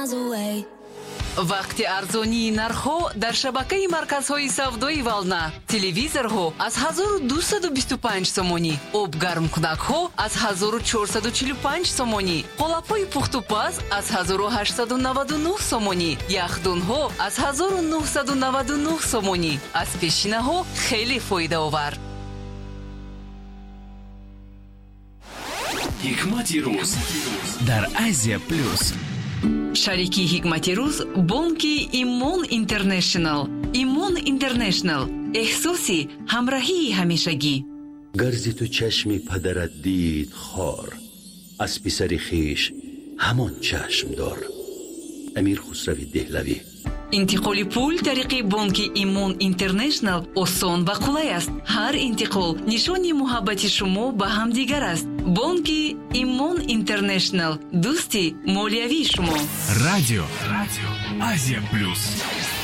вақти арзонии нархҳо дар шабакаи марказҳои савдои Вална. Телевизорҳо аз 1225 сомонӣ, обгармкунакҳо аз 1445 сомонӣ, қолапҳои пухтупаз аз 1899 сомонӣ, яхдонҳо аз 1999 сомонӣ. Аз пешинаҳо хеле фоидаовар. ҳикмати рӯз дар Азия плюс. шарики ҳикмати рӯз бонки Имон Интернешнл. Имон Интернешнл, эҳсоси ҳамроҳии ҳамешагӣ. гарзи ту чашми падарат дид хор, аз писари хиш ҳамон чашм дор. амир хусрави деҳлавӣ. интиқоли пул тариқи бонки Имон Интернешнл осон ва қулай аст. ҳар интиқол нишони муҳаббати шумо ба ҳамдигар аст. бонки Имон Интернешнл, дӯсти молиявии шумо. радио Азия плюс.